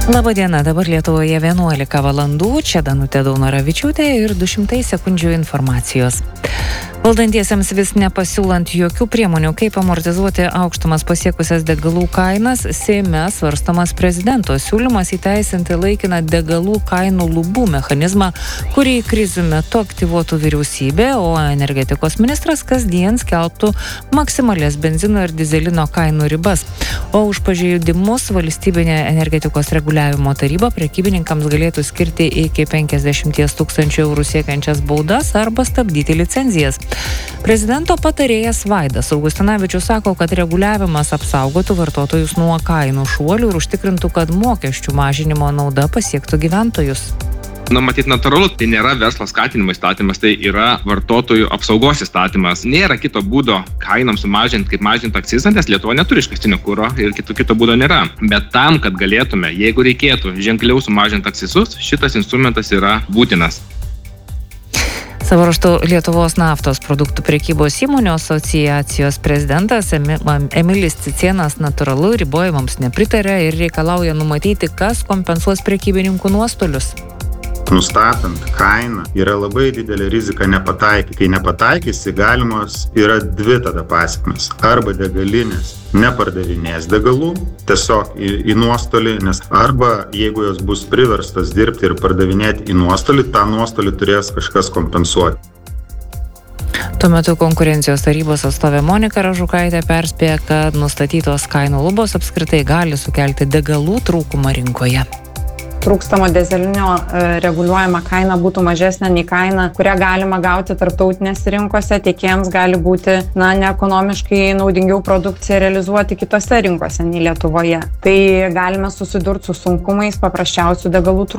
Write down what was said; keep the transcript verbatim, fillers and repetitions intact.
Labadiena, dabar Lietuvoje vienuolika valandų, čia Danutė Daunoravičiūtė ir du šimtai sekundžių informacijos. Valdantiesiems vis nepasiūlant jokių priemonių, kaip amortizuoti aukštumas pasiekusias degalų kainas, Seime svarstomas prezidento siūlymas įteisinti laikiną degalų kainų lubų mechanizmą, kurį krizių metu aktyvuotų vyriausybė, o energetikos ministras kasdien skelbtų maksimalės benzino ir dizelino kainų ribas. O už pažeidimus valstybinė energetikos reguliavimo taryba prekybininkams galėtų skirti iki penkiasdešimt tūkstančių eurų siekiančias baudas arba stabdyti licenzijas. Prezidento patarėjas Vaidas Augustinavičius sako, kad reguliavimas apsaugotų vartotojus nuo kainų šuolių ir užtikrintų, kad mokesčių mažinimo nauda pasiektų gyventojus. Na, matyt, natūralu, tai nėra verslo skatinimo įstatymas, tai yra vartotojų apsaugos įstatymas. Nėra kito būdo kainoms sumažinti, kaip mažinti akcizą, nes Lietuva neturi iškastinio kuro ir kito, kito būdo nėra. Bet tam, kad galėtume, jeigu reikėtų ženkliau sumažinti akcizus, šitas instrumentas yra būtinas. Savo ruožtu Lietuvos naftos produktų prekybos įmonių asociacijos prezidentas Emilis Cicėnas natūralu ribojimams nepritarė ir reikalauja numatyti, kas kompensuos prekybininkų nuostolius. Nustatant kainą yra labai didelė rizika nepataikyti. Kai nepataikysi, galimos yra dvi tada pasekmės. Arba degalinės nepardavinės degalų, tiesiog į, į nuostolį, nes arba jeigu jos bus priverstas dirbti ir pardavinėti į nuostolį, tą nuostolį turės kažkas kompensuoti. Tuo metu konkurencijos tarybos atstovė Monika Ražukaitė perspėja, kad nustatytos kainų lubos apskritai gali sukelti degalų trūkumą rinkoje. Trūkstamo dyzelinio reguliuojama kaina būtų mažesnė nei kaina, kurią galima gauti tarptautinėse rinkose, tiekėjams gali būti na, neekonomiškai naudingiau produkciją realizuoti kitose rinkose nei Lietuvoje. Tai galime susidurti su sunkumais paprasčiausių degalų trūkumu.